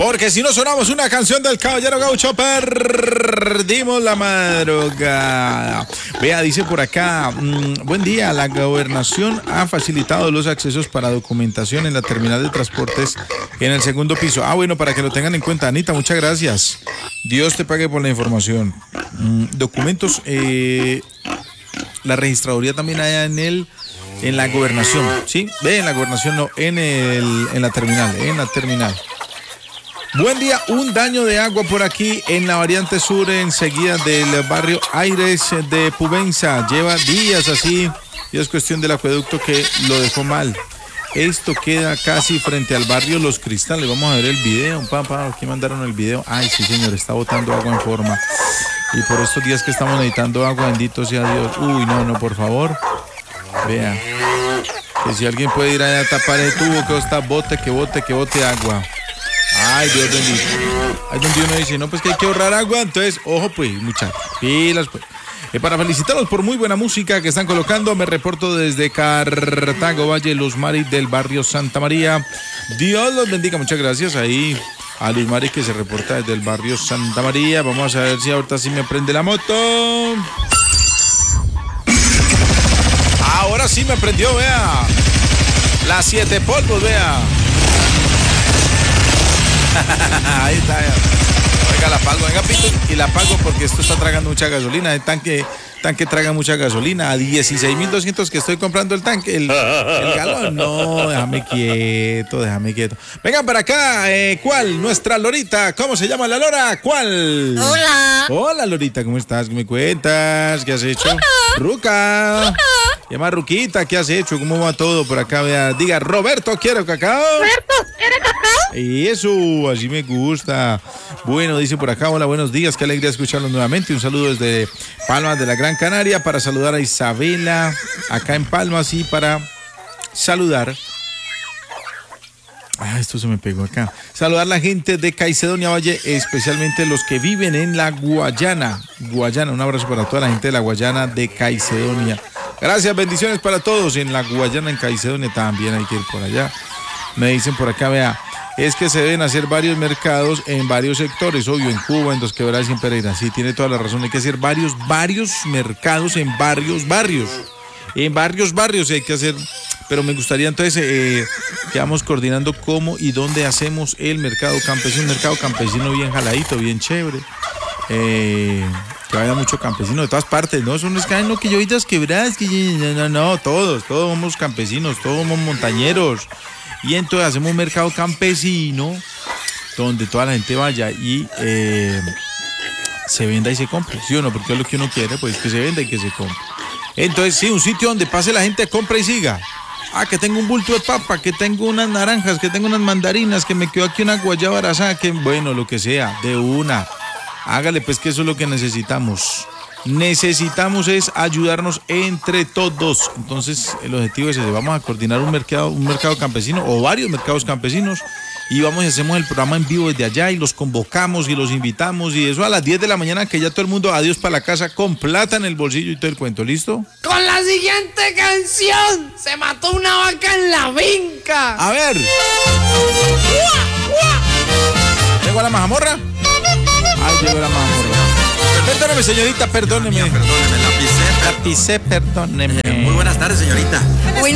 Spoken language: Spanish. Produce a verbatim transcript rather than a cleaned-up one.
Porque si no sonamos una canción del Caballero Gaucho, perdimos la madrugada. Vea, dice por acá, mmm, buen día, la gobernación ha facilitado los accesos para documentación en la terminal de transportes en el segundo piso. Ah, bueno, para que lo tengan en cuenta, Anita, muchas gracias. Dios te pague por la información. Mm, documentos, eh, la registraduría también hay en el, en la gobernación, ¿sí? Ve, en la gobernación no, en el, en la terminal, en la terminal. Buen día, un daño de agua por aquí en la variante sur, enseguida del barrio Aires de Pubenza. Lleva días así y es cuestión del acueducto que lo dejó mal. Esto queda casi frente al barrio Los Cristales. Vamos a ver el video. Papá, aquí mandaron el video. Ay, sí, señor, está botando agua en forma. Y por estos días que estamos necesitando agua, bendito sea Dios. Uy, no, no, por favor. Vea. Que si alguien puede ir allá a tapar el tubo, que está bote, que bote, que bote agua. Ay, Dios bendito. Ahí donde uno dice, no, pues que hay que ahorrar agua. Entonces, ojo pues, muchachos, pilas pues. Eh, para felicitarlos por muy buena música que están colocando, me reporto desde Cartago, Valle, Luz Mari del barrio Santa María. Dios los bendiga, muchas gracias ahí a Luz Mari que se reporta desde el barrio Santa María. Vamos a ver si ahorita sí me prende la moto. Ahora sí me prendió, vea. Las siete polvos, vea. Ahí está, ya. Oiga, la apago, venga, Pito, y la apago porque esto está tragando mucha gasolina. El tanque, tanque traga mucha gasolina. A dieciséis mil doscientos que estoy comprando el tanque, el, el galón. No, déjame quieto, déjame quieto. Vengan para acá, eh, ¿cuál? Nuestra Lorita. ¿Cómo se llama la Lora? ¿Cuál? Hola. Hola, Lorita, ¿cómo estás? ¿Qué me cuentas? ¿Qué has hecho? Ruca. Ruca. Llama Ruquita, ¿qué has hecho? ¿Cómo va todo por acá? Vea, diga, Roberto, ¿quiero cacao? Roberto, ¿quiere cacao? Y eso, así me gusta. Bueno, dice por acá, hola, buenos días, qué alegría escucharlos nuevamente. Un saludo desde Palmas de la Gran Canaria para saludar a Isabela, acá en Palmas, y para saludar... Ah, esto se me pegó acá. Saludar a la gente de Caicedonia Valle, especialmente los que viven en la Guayana. Guayana, un abrazo para toda la gente de la Guayana de Caicedonia. Gracias, bendiciones para todos. En la Guayana, en Caicedonia, también hay que ir por allá. Me dicen por acá, vea, es que se deben hacer varios mercados en varios sectores, obvio, en Cuba, en Dos Quebradas y en Pereira. Sí, tiene toda la razón, hay que hacer varios, varios mercados en varios barrios. En varios barrios hay que hacer, pero me gustaría entonces eh, que vamos coordinando cómo y dónde hacemos el mercado campesino, un mercado campesino bien jaladito, bien chévere. Eh... que vaya mucho campesino de todas partes, ¿no? Son los que, no, que yo Dos Quebradas, que no, no, no, todos, todos somos campesinos, todos somos montañeros. Y entonces hacemos un mercado campesino donde toda la gente vaya y eh, se venda y se compre, ¿sí o no? Porque es lo que uno quiere, pues que se venda y que se compre. Entonces, sí, un sitio donde pase la gente, compra y siga. Ah, que tengo un bulto de papa, que tengo unas naranjas, que tengo unas mandarinas, que me quedó aquí una guayaba abrazada, que bueno, lo que sea, de una. Hágale pues, que eso es lo que necesitamos. Necesitamos es ayudarnos entre todos. Entonces el objetivo es ese, vamos a coordinar un mercado, un mercado campesino o varios mercados campesinos y vamos y hacemos el programa en vivo desde allá y los convocamos y los invitamos y eso a las diez de la mañana, que ya todo el mundo adiós para la casa con plata en el bolsillo y todo el cuento, ¿listo? Con la siguiente canción, se mató una vaca en la finca. A ver. ¿Llegó a la mazamorra? Ay, llegó la mazamorra. Perdóneme, señorita, perdóneme. Mía, perdóneme, la pisé. La pisé, perdóneme. Eh, muy buenas tardes, señorita.